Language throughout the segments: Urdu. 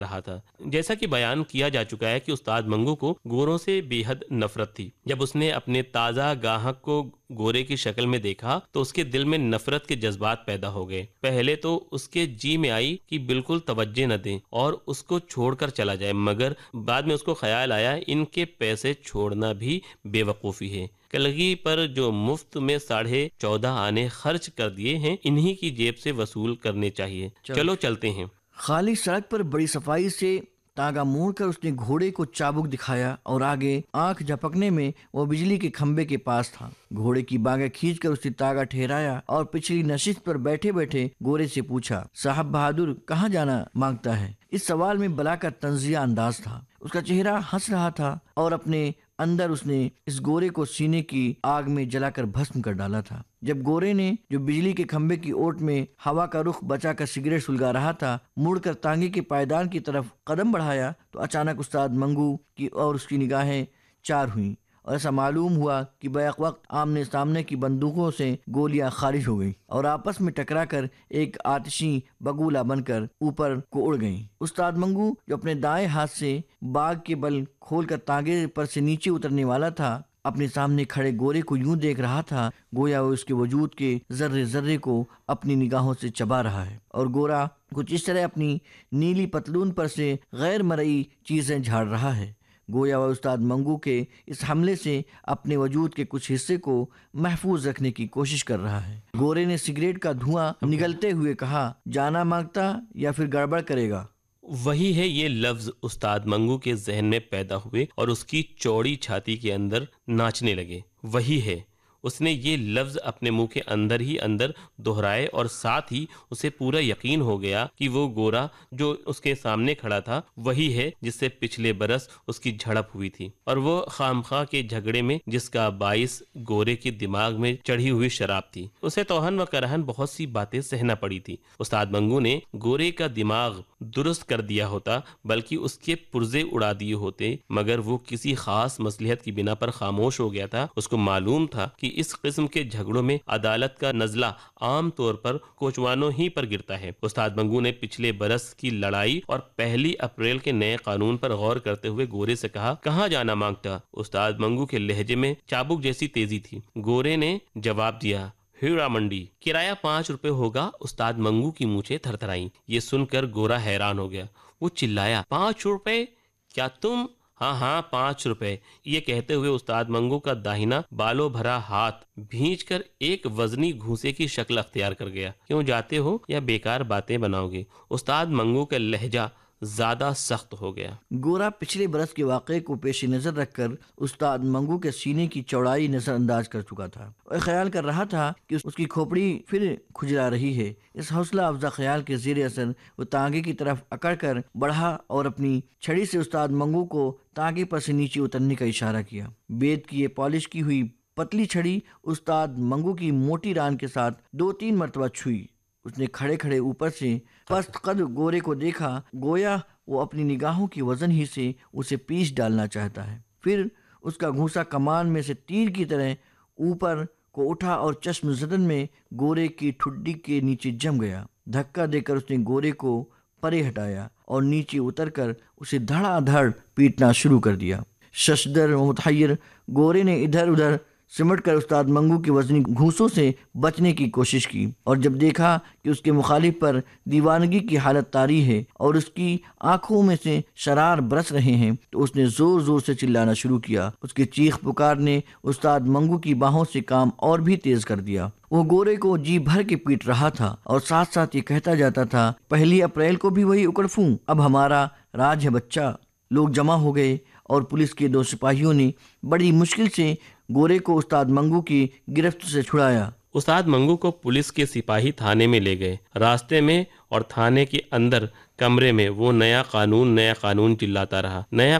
رہا تھا۔ جیسا کہ بیان کیا جا چکا ہے کہ استاد منگو کو گوروں سے بے حد نفرت تھی۔ جب اس نے اپنے تازہ گاہک کو گورے کی شکل میں دیکھا تو اس کے دل میں نفرت کے جذبات پیدا ہو گئے۔ پہلے تو اس کے جی میں آئی کہ بالکل توجہ نہ دیں اور اس کو چھوڑ کر چلا جائے، مگر بعد میں اس کو خیال آیا ان کے پیسے چھوڑنا بھی بے وقوفی ہے۔ کلگی پر جو مفت میں 14.5 آنے خرچ کر دیے ہیں، انہی کی جیب سے وصول کرنے چاہیے۔ چلو چلتے ہیں۔ خالی سڑک پر بڑی صفائی سے تاگا موڑ کر اس نے گھوڑے کو چابک دکھایا اور آگے آنکھ جھپکنے میں وہ بجلی کے کھمبے کے پاس تھا۔ گھوڑے کی باگیں کھینچ کر اس نے تاگا ٹھہرایا اور پچھلی نشست پر بیٹھے بیٹھے گورے سے پوچھا، صاحب بہادر کہاں جانا مانگتا ہے؟ اس سوال میں بلا کا طنزیہ انداز تھا۔ اس کا چہرہ ہنس رہا تھا اور اپنے اندر اس نے اس گورے کو سینے کی آگ میں جلا کر بھسم کر ڈالا تھا۔ جب گورے نے جو بجلی کے کھمبے کی اوٹ میں ہوا کا رخ بچا کر سگریٹ سلگا رہا تھا مڑ کر تانگے کے پائیدان کی طرف قدم بڑھایا تو اچانک استاد منگو کی اور اس کی نگاہیں چار ہوئیں اور ایسا معلوم ہوا کہ بیک وقت آمنے سامنے کی بندوقوں سے گولیاں خارج ہو گئیں اور آپس میں ٹکرا کر ایک آتشی بگولا بن کر اوپر کو اڑ گئیں۔ استاد منگو جو اپنے دائیں ہاتھ سے باغ کے بل کھول کر تانگے پر سے نیچے اترنے والا تھا، اپنے سامنے کھڑے گورے کو یوں دیکھ رہا تھا گویا وہ اس کے وجود کے ذرے ذرے کو اپنی نگاہوں سے چبا رہا ہے، اور گورا کچھ اس طرح اپنی نیلی پتلون پر سے غیر مرئی چیزیں جھاڑ رہا ہے، گویا وہ استاد منگو کے اس حملے سے اپنے وجود کے کچھ حصے کو محفوظ رکھنے کی کوشش کر رہا ہے۔ گورے نے سگریٹ کا دھواں نگلتے ہوئے کہا، جانا مانگتا یا پھر گڑبڑ کرے گا؟ وہی ہے یہ لفظ استاد منگو کے ذہن میں پیدا ہوئے اور اس کی چوڑی چھاتی کے اندر ناچنے لگے۔ وہی ہے، اس نے یہ لفظ اپنے منہ کے اندر ہی اندر دہرائے اور ساتھ ہی اسے پورا یقین ہو گیا کہ وہ گورا جو اس کے سامنے کھڑا تھا وہی ہے جس سے پچھلے برس اس کی جھڑپ ہوئی تھی، اور وہ خامخواہ کے جھگڑے میں جس کا باعث گورے کے دماغ میں چڑھی ہوئی شراب تھی۔ اسے توہن و کرہن بہت سی باتیں سہنا پڑی تھی۔ استاد منگو نے گورے کا دماغ درست کر دیا ہوتا، بلکہ اس کے پرزے اڑا دیے ہوتے، مگر وہ کسی خاص مصلحت کی بنا پر خاموش ہو گیا تھا۔ اس کو معلوم تھا کہ اس قسم کے جھگڑوں میں عدالت کا نزلہ عام طور پر کوچوانوں ہی پر گرتا ہے۔ استاد منگو نے پچھلے برس کی لڑائی اور 1 اپریل کے نئے قانون پر غور کرتے ہوئے گورے سے کہا، کہاں جانا مانگتا؟ استاد منگو کے لہجے میں چابک جیسی تیزی تھی۔ گورے نے جواب دیا، ہیرا منڈی، کرایہ 5 روپے ہوگا۔ استاد منگو کی مونچھیں تھرتھرائیں۔ یہ سن کر گورا حیران ہو گیا۔ وہ چلایا، 5 روپے؟ کیا تم؟ ہاں 5 روپے۔ یہ کہتے ہوئے استاد منگو کا داہنا بالوں بھرا ہاتھ بھینچ کر ایک وزنی گھوسے کی شکل اختیار کر گیا۔ کیوں جاتے ہو یا بیکار باتیں بناؤ گے؟ استاد منگو کا لہجہ زیادہ سخت ہو گیا۔ گورا پچھلے برس کے واقعے کو پیش نظر رکھ کر استاد منگو کے سینے کی چوڑائی نظر انداز کر چکا تھا اور خیال کر رہا تھا کہ اس کی کھوپڑی پھر کھجلا رہی ہے۔ اس حوصلہ افزا خیال کے زیر اثر وہ تانگے کی طرف اکڑ کر بڑھا اور اپنی چھڑی سے استاد منگو کو تانگے پر سے نیچے اترنے کا اشارہ کیا۔ بید کی یہ پالش کی ہوئی پتلی چھڑی استاد منگو کی موٹی ران کے ساتھ 2-3 مرتبہ چھوئی۔ اس نے کھڑے کھڑے اوپر سے پست قد گورے کو دیکھا، گویا وہ اپنی نگاہوں کی وزن ہی سے اسے پیش ڈالنا چاہتا ہے۔ پھر اس کا گھونسا کمان میں سے تیر کی طرح اوپر کو اٹھا اور چشم زدن میں گورے کی ٹھڈی کے نیچے جم گیا۔ دھکا دے کر اس نے گورے کو پرے ہٹایا اور نیچے اتر کر اسے دھڑا دھڑ پیٹنا شروع کر دیا۔ ششدر و متحیر گورے نے ادھر ادھر سمٹ کر استاد منگو کے وزنی گھونسوں سے بچنے کی کوشش کی، اور جب دیکھا کہ اس کے مخالف پر دیوانگی کی حالت طاری ہے اور اس کی آنکھوں میں سے شرار برس رہے ہیں تو اس نے زور زور سے چلانا شروع کیا۔ اس کے چیخ پکار نے استاد منگو کی باہوں سے کام اور بھی تیز کر دیا۔ وہ گورے کو جی بھر کے پیٹ رہا تھا اور ساتھ ساتھ یہ کہتا جاتا تھا، 1 اپریل کو بھی وہی اکڑ پھوں، اب ہمارا راج ہے بچہ۔ لوگ جمع ہو گئے اور پولیس کے 2 سپاہیوں نے بڑی مشکل سے گورے کو استاد منگو کی گرفت سے چھڑایا۔ استاد منگو کو پولیس کے سپاہی تھانے میں لے گئے۔ راستے میں اور تھانے کے اندر کمرے میں وہ نیا قانون چلاتا رہا۔ نیا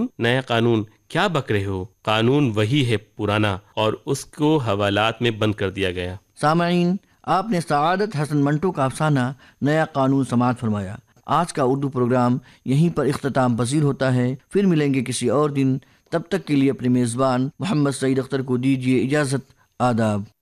قانون کیا بک رہے ہو؟ قانون وہی ہے پرانا، اور اس کو حوالات میں بند کر دیا گیا۔ سامعین، آپ نے سعادت حسن منٹو کا افسانہ نیا قانون سماعت فرمایا۔ آج کا اردو پروگرام یہیں پر اختتام پذیر ہوتا ہے۔ پھر ملیں گے کسی اور دن، تب تک کے لیے اپنے میزبان محمد سعید اختر کو دیجیے اجازت۔ آداب۔